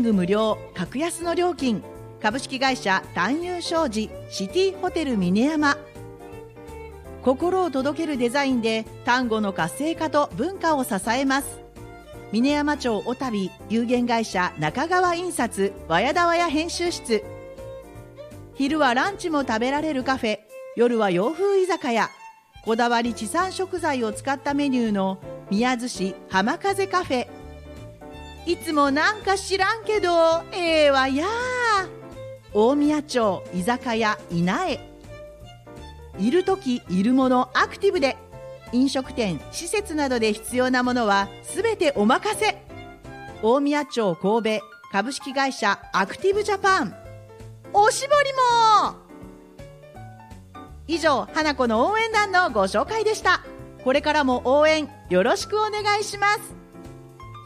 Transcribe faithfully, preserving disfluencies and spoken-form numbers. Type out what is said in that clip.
グ無料格安の料金、株式会社単遊商事シティホテル峰山。心を届けるデザインで丹後の活性化と文化を支えます。峰山町小旅有限会社中川印刷和やだわや編集室。昼はランチも食べられるカフェ、夜は洋風居酒屋。こだわり地産食材を使ったメニューの宮津市浜風カフェ。いつもなんか知らんけどええわや大宮町居酒屋稲江。いるときいるものアクティブで、飲食店施設などで必要なものはすべてお任せ。大宮町神戸株式会社アクティブジャパン。おしぼりも。以上、花子の応援団のご紹介でした。これからも応援よろしくお願いします。